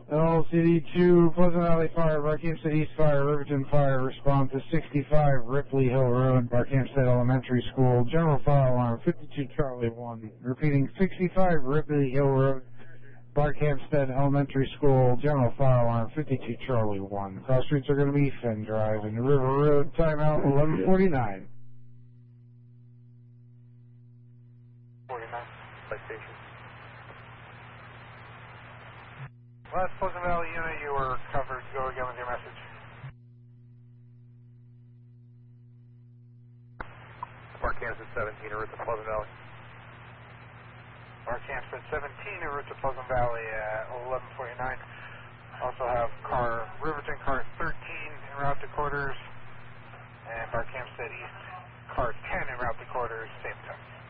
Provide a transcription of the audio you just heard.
LCD2, Pleasant Valley Fire, Barkhamsted East Fire, Riverton Fire, respond to 65 Ripley Hill Road, Barkhamsted Elementary School, general fire alarm 52 Charlie 1. Repeating, 65 Ripley Hill Road, Barkhamsted Elementary School, general fire alarm 52 Charlie 1. Cross streets are going to be Fenn Drive and River Road, timeout 11:49. 49, citation. West Pleasant Valley unit, you were covered. Go again with your message. Barkhamsted 17, en route to Pleasant Valley. Barkhamsted 17, en route to Pleasant Valley at 11:49. Also have Riverton car 13 en route to quarters, and Barkhamsted East car 10 en route to quarters, same time.